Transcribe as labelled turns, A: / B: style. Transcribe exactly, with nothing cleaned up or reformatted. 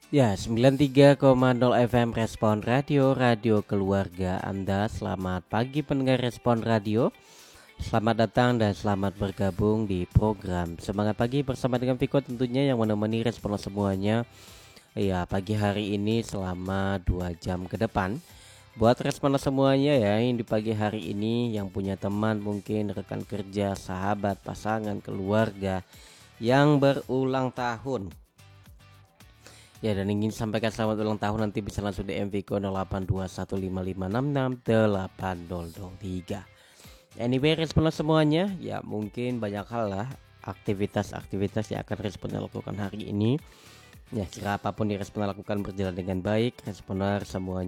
A: Ya, sembilan puluh tiga koma nol F M Respon Radio, radio keluarga Anda. Selamat pagi pendengar Respon Radio. Selamat datang dan selamat bergabung di program Semangat Pagi bersama dengan Viko tentunya yang menemani respon semuanya. Ya, pagi hari ini selama dua jam ke depan. Buat respon semuanya ya, yang di pagi hari ini yang punya teman, mungkin rekan kerja, sahabat, pasangan, keluarga yang berulang tahun. Ya, dan ingin sampaikan selamat ulang tahun, nanti bisa langsung D M Viko nol delapan dua satu lima lima enam enam delapan nol nol tiga. Anyway, respon semuanya ya, mungkin banyak hal lah, aktivitas-aktivitas yang akan respon lakukan hari ini. Ya, kira apapun yang respon lakukan berjalan dengan baik, responer semuanya